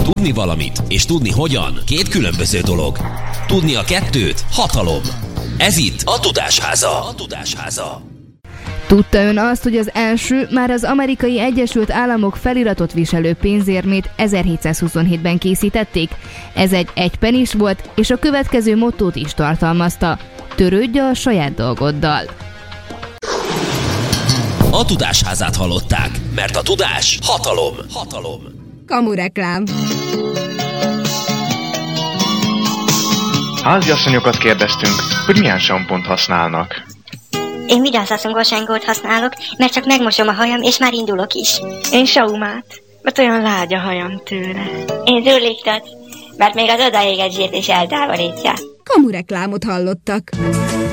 Tudni valamit és tudni hogyan két különböző dolog. Tudni a kettőt hatalom. Ez itt a Tudásháza. Tudta ön azt, hogy az első, már az Amerikai Egyesült Államok feliratot viselő pénzérmét 1727-ben készítették? Ez egy egypenis volt, és a következő mottót is tartalmazta: törődj a saját dolgoddal. A Tudásházát hallották, mert a tudás hatalom. Kamureklám. Háziasszonyokat kérdeztünk, hogy milyen sampont használnak. Én vidászaszongosengót használok, mert csak megmosom a hajam, és már indulok is. Én saumát, mert olyan lágy a hajam tőle. Én zurliktot, mert még az odaégett zsírt is eltávolítja. Kamureklámot hallottak.